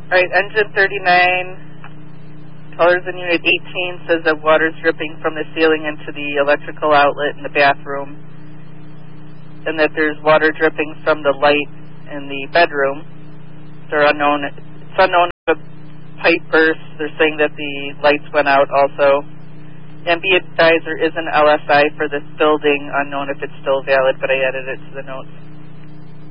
All right, engine 39, colors in unit 18 says that water's dripping from the ceiling into the electrical outlet in the bathroom, and that there's water dripping from the light in the bedroom. They're unknown. It's unknown if a pipe burst. They're saying that the lights went out also. And be advised, there is an LSI for this building, unknown if it's still valid, but I added it to the notes.